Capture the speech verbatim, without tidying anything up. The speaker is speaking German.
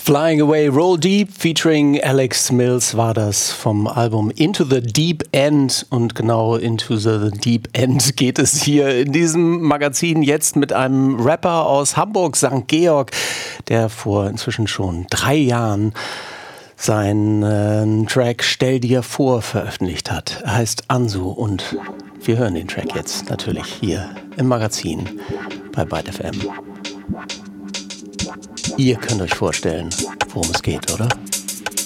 Flying Away, Roll Deep featuring Alex Mills war das vom Album Into the Deep End. Und genau Into the Deep End geht es hier in diesem Magazin jetzt mit einem Rapper aus Hamburg, Sankt Georg, der vor inzwischen schon drei Jahren seinen Track Stell dir vor veröffentlicht hat. Er heißt Ansu und wir hören den Track jetzt natürlich hier im Magazin bei Byte F M. Ihr könnt euch vorstellen, worum es geht, oder?